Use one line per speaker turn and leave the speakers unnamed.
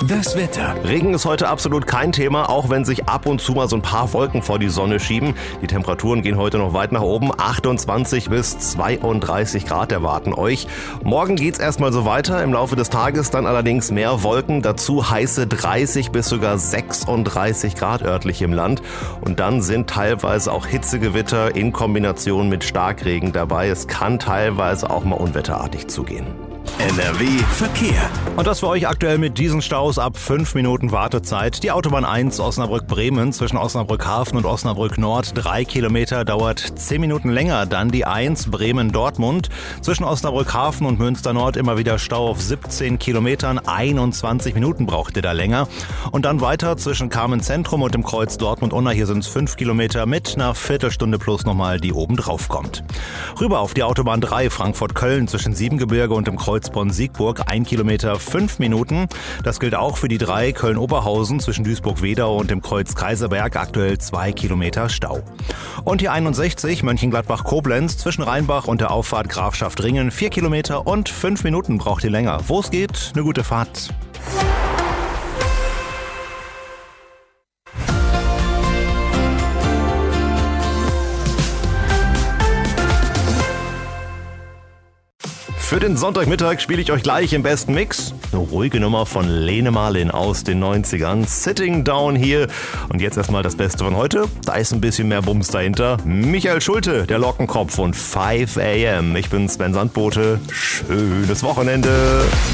Das Wetter.
Regen ist heute absolut kein Thema, auch wenn sich ab und zu mal so ein paar Wolken vor die Sonne schieben. Die Temperaturen gehen heute noch weit nach oben. 28 bis 32 Grad erwarten euch. Morgen geht's erstmal so weiter. Im Laufe des Tages dann allerdings mehr Wolken. Dazu heiße 30 bis sogar 36 Grad örtlich im Land. Und dann sind teilweise auch Hitzegewitter in Kombination mit Starkregen dabei. Es kann teilweise auch mal unwetterartig zugehen.
NRW Verkehr.
Und das für euch aktuell mit diesen Staus ab 5 Minuten Wartezeit. Die Autobahn 1 Osnabrück-Bremen zwischen Osnabrück-Hafen und Osnabrück-Nord 3 Kilometer dauert 10 Minuten länger. Dann die 1 Bremen-Dortmund zwischen Osnabrück-Hafen und Münster-Nord immer wieder Stau auf 17 Kilometern. 21 Minuten braucht ihr da länger. Und dann weiter zwischen Carmen-Zentrum und dem Kreuz Dortmund-Unna. Hier sind es 5 Kilometer mit einer Viertelstunde plus nochmal, die oben drauf kommt. Rüber auf die Autobahn 3 Frankfurt-Köln zwischen Siebengebirge und dem Kreuz Bonn-Siegburg 1 Kilometer 5 Minuten. Das gilt auch für die 3 Köln-Oberhausen zwischen Duisburg-Wedau und dem Kreuz Kaiserberg, aktuell 2 Kilometer Stau. Und die 61 Mönchengladbach-Koblenz zwischen Rheinbach und der Auffahrt Grafschaft-Ringen 4 Kilometer und 5 Minuten braucht ihr länger. Wo es geht, eine gute Fahrt. Für den Sonntagmittag spiele ich euch gleich im besten Mix eine ruhige Nummer von Lene Marlin aus den 90ern. Sitting Down hier. Und jetzt erstmal das Beste von heute. Da ist ein bisschen mehr Bums dahinter. Michael Schulte, der Lockenkopf und 5 AM. Ich bin Sven Sandbote. Schönes Wochenende.